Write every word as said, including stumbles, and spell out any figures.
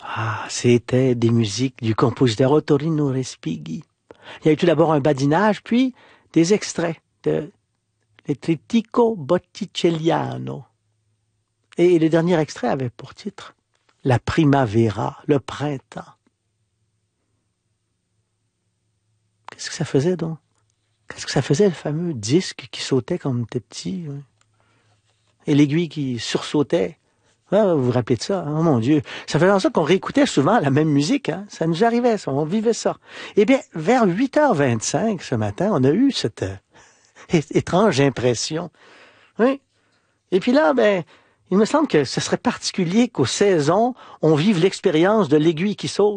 Ah, c'était des musiques du compositeur Ottorino Respighi. Il y a eu tout d'abord un badinage, puis des extraits de Le Trittico Botticelliano. Et le dernier extrait avait pour titre La Primavera, le printemps. Qu'est-ce que ça faisait donc? Qu'est-ce que ça faisait, le fameux disque qui sautait comme t'es petit? Ouais. Et l'aiguille qui sursautait? Ouais, vous vous rappelez de ça? Oh mon Dieu! Ça faisait en sorte qu'on réécoutait souvent la même musique. Hein? Ça nous arrivait, ça, on vivait ça. Eh bien, vers huit heures vingt-cinq ce matin, on a eu cette euh, étrange impression. Oui. Et puis là, ben, il me semble que ce serait particulier qu'aux saisons, on vive l'expérience de l'aiguille qui saute.